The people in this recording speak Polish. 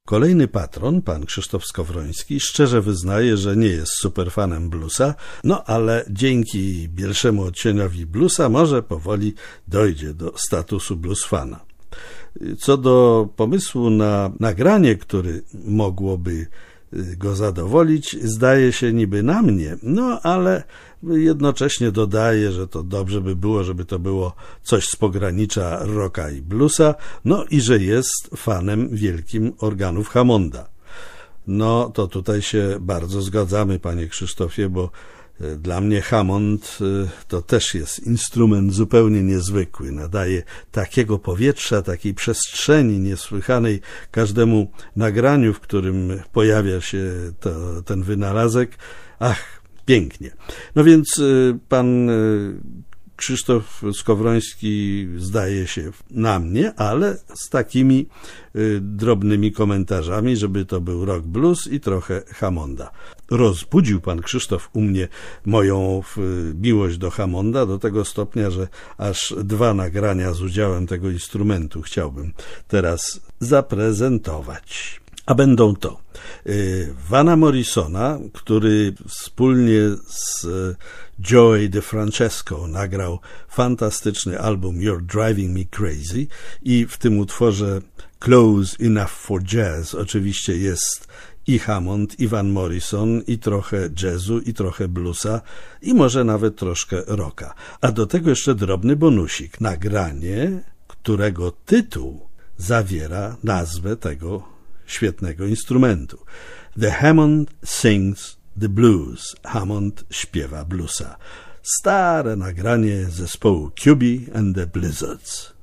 Kolejny patron, pan Krzysztof Skowroński, szczerze wyznaje, że nie jest superfanem bluesa, no ale dzięki pierwszemu odcieniowi bluesa może powoli dojdzie do statusu bluesfana. Co do pomysłu na nagranie, który mogłoby go zadowolić, zdaje się niby na mnie, no ale jednocześnie dodaje, że to dobrze by było, żeby to było coś z pogranicza rocka i bluesa, no i że jest fanem wielkim organów Hammonda. No to tutaj się bardzo zgadzamy, panie Krzysztofie, bo dla mnie Hammond to też jest instrument zupełnie niezwykły. Nadaje takiego powietrza, takiej przestrzeni niesłychanej każdemu nagraniu, w którym pojawia się ten wynalazek. Ach, pięknie. No więc pan Krzysztof Skowroński zdaje się na mnie, ale z takimi drobnymi komentarzami, żeby to był rock blues i trochę Hammonda. Rozbudził pan Krzysztof u mnie moją miłość do Hammonda do tego stopnia, że aż 2 nagrania z udziałem tego instrumentu chciałbym teraz zaprezentować. A będą to Vana Morrisona, który wspólnie z Joey DeFrancesco nagrał fantastyczny album You're Driving Me Crazy i w tym utworze Close Enough for Jazz oczywiście jest i Hammond, i Van Morrison, i trochę jazzu, i trochę bluesa, i może nawet troszkę rocka. A do tego jeszcze drobny bonusik. Nagranie, którego tytuł zawiera nazwę tego świetnego instrumentu. The Hammond Sings the Blues. Hammond śpiewa bluesa. Stare nagranie zespołu QB and the Blizzards.